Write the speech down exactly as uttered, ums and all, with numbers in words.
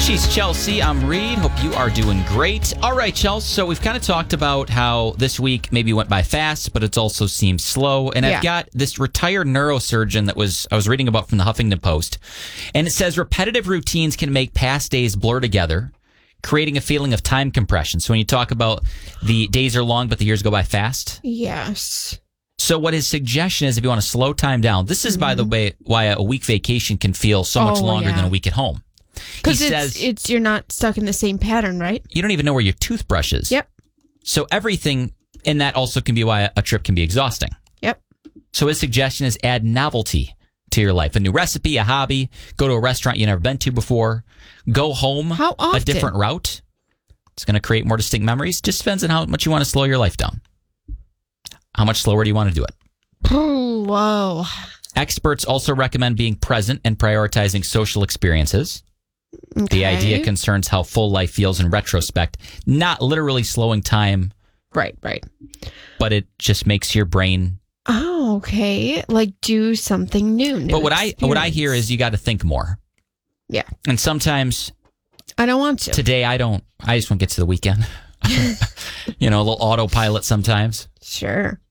She's Chelsea. I'm Reed. Hope you are doing great. All right, Chelsea. So we've kind of talked about how this week maybe went by fast, but it's also seemed slow. And yeah. I've got this retired neurosurgeon that was I was reading about from the Huffington Post. And it says repetitive routines can make past days blur together, creating a feeling of time compression. So when you talk about the days are long, but the years go by fast. Yes. So what his suggestion is, if you want to slow time down, this is, mm-hmm. by the way, why a week vacation can feel so much oh, longer yeah. than a week at home. Because it's, it's you're not stuck in the same pattern, right? You don't even know where your toothbrush is. Yep. So everything in that also can be why a trip can be exhausting. Yep. So his suggestion is add novelty to your life. A new recipe, a hobby, go to a restaurant you've never been to before, go home How often? a different route. It's going to create more distinct memories. Just depends on how much you want to slow your life down. How much slower do you want to do it? Oh, whoa. Experts also recommend being present and prioritizing social experiences. Okay. The idea concerns how full life feels in retrospect, not literally slowing time. Right, right. But it just makes your brain. Oh, okay. Like do something new. new but what experience. I what I hear is you got to think more. Yeah. And sometimes I don't want to. Today I don't. I just want to get to the weekend. You know, a little autopilot sometimes. Sure.